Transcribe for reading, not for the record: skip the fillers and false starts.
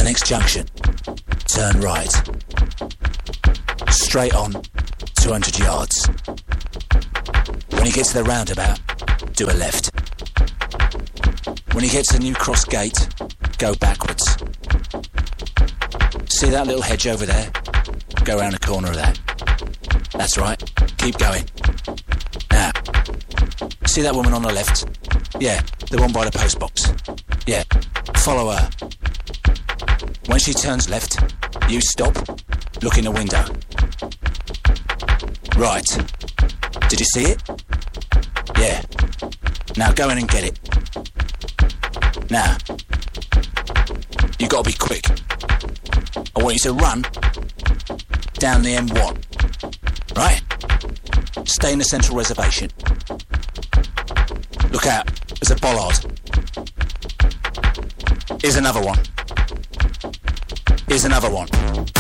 the next junction, turn right. Straight on, 200 yards. When you get to the roundabout, do a left. When you get to the New Cross gate, go backwards. See that little hedge over there? Go around the corner of that. That's right, keep going. Now, see that woman on the left? Yeah, the one by the post box. Yeah, follow her. When she turns left, you stop, look in the window. Right. Did you see it? Yeah. Now go in and get it. Now, you gotta be quick. I want you to run down the M1. Right? Stay in the central reservation. Look out, there's a bollard. Here's another one. Here's another one.